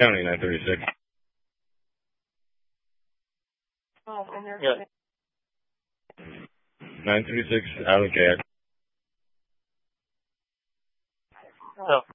County, 936. Oh, and there's... Yeah. 936, Alley Cat. Oh.